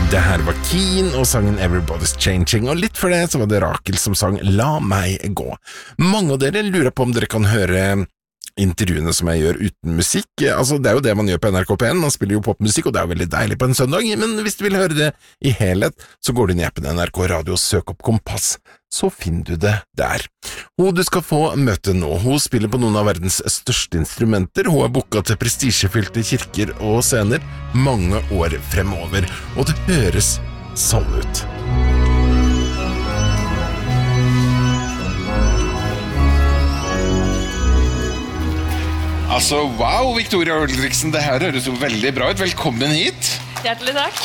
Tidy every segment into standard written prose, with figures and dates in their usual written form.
Det her var Keen og sangen Everybody's Changing, og litt før det så var det Rakel som sang La meg gå. Mange av dere lurer på om dere kan høre intervjuene som jeg gjør uten musikk. Altså, det er jo det man gjør på NRK P1, man spiller jo popmusikk, og det er jo veldig deilig på en søndag, men hvis du vil høre det i helhet, så går du inn i appen NRK Radio og søk opp Kompass, så finner du det der. Hun du skal få møte nå, hun spiller på noen av verdens største instrumenter, hun er booket til prestisjefylte kirker og scener mange år fremover, og det høres sånn ut. Altså, wow, Victoria Ulriksen, det her høres jo veldig bra ut. Velkommen hit. Hjertelig takk.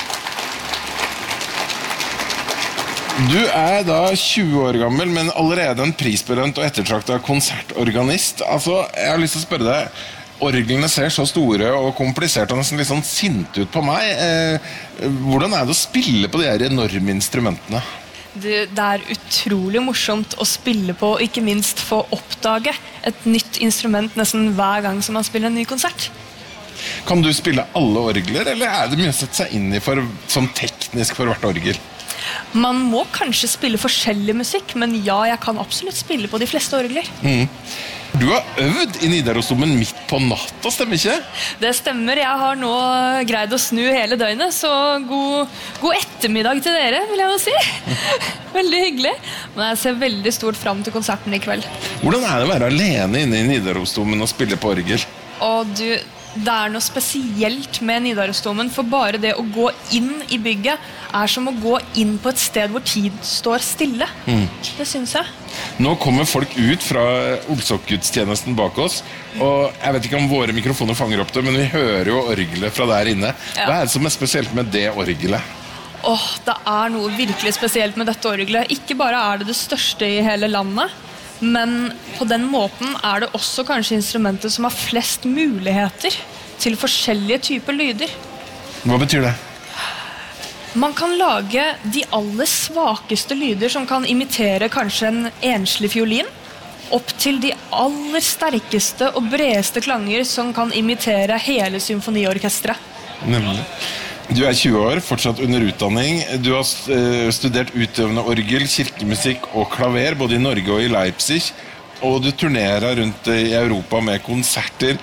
Du er da 20 år gammel, men allerede en prisbelønt og ettertraktet konsertorganist. Altså, jeg har lyst til å spørre deg, orglene ser så store og kompliserte og nesten litt sånn sint ut på meg. Hvordan er det å spille på de her enorme instrumentene? Det er utrolig morsomt å spille på, og ikke minst få oppdage et nytt instrument nesten hver gang som man spiller en ny konsert. Kan du spille alle orgler, eller er det mye å sette seg inn i som teknisk for hvert orgel? Man må kanskje spille forskjellig musikk, men ja, jeg kan absolutt spille på de fleste orgler. Du har øvd i Nidarosdomen midt på natta, stemmer ikke? Det stemmer, jeg har nå greid å snu hele døgnet, så god ettermiddag til dere, vil jeg jo si. Veldig hyggelig, men jeg ser veldig stort frem til konserten i kveld. Hvordan er det å være alene inne i Nidarosdomen og spille på orgel? Og det er noe spesielt med Nidarosdomen, for bare det å gå inn i bygget er som å gå inn på et sted hvor tid står stille. Det synes jeg. Nå kommer folk ut fra Olsok-gudstjenesten bak oss, og jeg vet ikke om våre mikrofoner fanger opp det, men vi hører jo orgelet fra der inne. Hva er det som er spesielt med det orgelet? Det er noe virkelig spesielt med dette orgelet. Ikke bare er det største i hele landet, men på den måten er det også kanskje instrumentet som har flest muligheter til forskjellige typer lyder. Hva betyr det? Man kan lage de aller svakeste lyder som kan imitere kanskje en enslig fiolin, opp til de aller sterkeste og bredeste klanger som kan imitere hele symfoniorkestret. Nemlig. Du er 20 år, fortsatt under utdanning. Du har studert utøvende orgel, kirkemusikk og klaver, både i Norge og i Leipzig, og du turnerer rundt i Europa med konserter.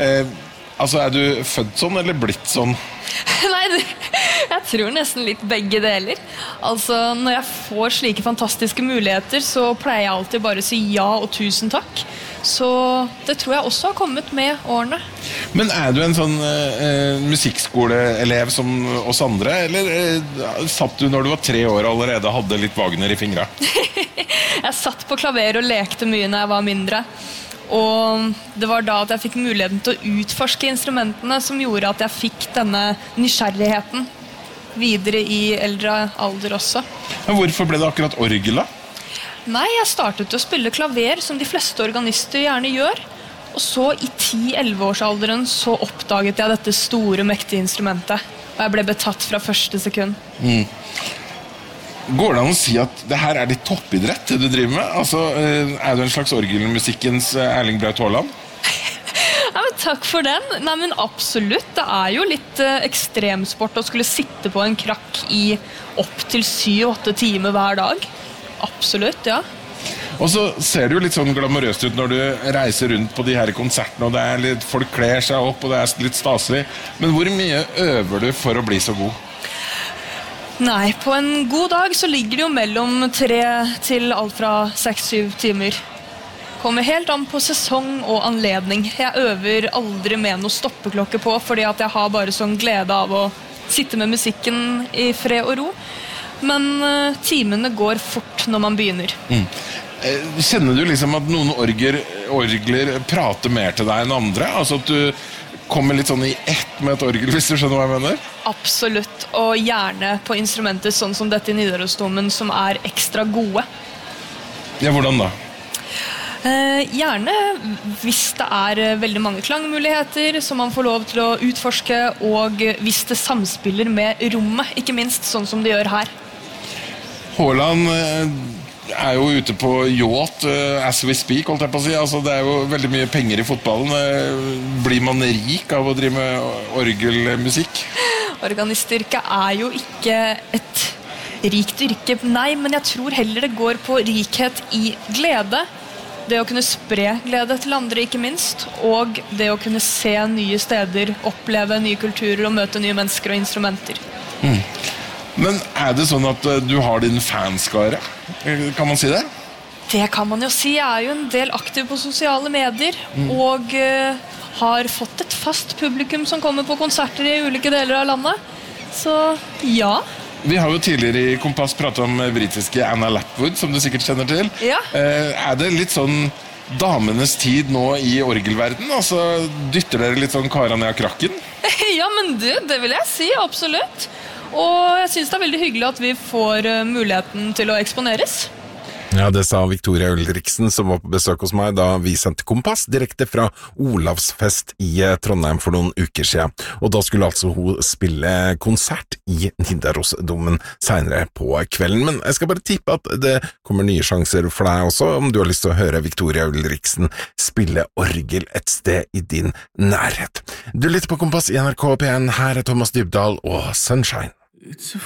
Er du født sånn, eller blitt sånn? Nei, jeg tror nesten litt begge deler. Når jeg får slike fantastiske muligheter, så pleier jeg alltid bare å si ja og tusen takk. Så det tror jeg også har kommet med årene. Men er du en sånn musikkskoleelev som oss andre, eller satt du når du var 3 år allerede hadde litt Wagner i fingra? Jeg satt på klaver og lekte mye når jeg var mindre. Og det var da at jeg fikk muligheten til å utforske instrumentene som gjorde at jeg fikk denne nysgjerrigheten videre i eldre alder også. Men hvorfor ble det akkurat orgel da? Nei, jeg startet å spille klaver som de fleste organister gjerne gjør. Og så i 10-11-årsalderen så oppdaget jeg dette store, mektige instrumentet. Og jeg ble betatt fra første sekund. Går det an å si at det her er ditt toppidrett, det du driver med? Er du en slags orgelmusikkens Erling Braut Haaland? Ja, men takk for den. Nei, men absolutt. Det er jo litt ekstremsport å skulle sitte på en krakk i opp til 7-8 timer hver dag. Absolutt, ja. Og så ser det jo litt sånn glamorøst ut når du reiser rundt på de her konsertene, og det er litt, folk kler seg opp, og det er litt staselig. Men hvor mye øver du for å bli så god? Nei, på en god dag så ligger det jo mellom 3 til alt fra 6-7 timer. Kommer helt an på sesong og anledning. Jeg øver aldri med noe stoppeklokke på, fordi at jeg har bare sånn glede av å sitte med musikken i fred og ro. Men timene går fort når man begynner. Kjenner du liksom at noen orgler prater mer til deg enn andre? Altså at du kommer litt sånn i ett med et orgel, hvis du skjønner hva jeg mener? Absolutt, og gjerne på instrumenter sånn som dette i Nidarosdomen, som er ekstra gode. Ja, hvordan da? Gjerne hvis det er veldig mange klangmuligheter som man får lov til å utforske, og hvis det samspiller med rommet, ikke minst sånn som det gjør her. Haaland er jo ute på yacht as we speak, holdt jeg på å si. Altså, det er jo veldig mye penger i fotballen. Blir man rik av å drive med orgelmusikk? Organistyrke jo ikke et rikt yrke, nei, men jeg tror heller det går på rikhet i glede. Det å kunne spre glede til andre, ikke minst, og det å kunne se nye steder, oppleve nye kulturer og møte nye mennesker og instrumenter. Men det sånn at du har din fanskare? Kan man si det? Det kan man jo si. Jeg jo en del aktiv på sosiale medier, og har fått et fast publikum som kommer på konserter i ulike deler av landet. Så ja. Vi har jo tidligere i Kompass pratet om britiske Anna Lapwood, som du sikkert kjenner til. Ja. Det litt sånn damenes tid nå i orgelverden? Altså, dytter dere litt sånn kara ned av krakken? Ja, men det vil jeg si, absolutt. Og jeg synes det veldig hyggelig at vi får muligheten til å eksponeres. Ja, det sa Victoria Ulriksen, som var på besøk hos meg da vi sendte Kompass direkte fra Olavsfest i Trondheim for noen uker siden. Og da skulle altså hun spille konsert i Nidarosdomen senere på kvelden. Men jeg skal bare tippe at det kommer nye sjanser for deg også, om du har lyst til å høre Victoria Ulriksen spille orgel et sted i din nærhet. Du lytter på Kompass i NRK P1, her Thomas Dybdahl og Sunshine.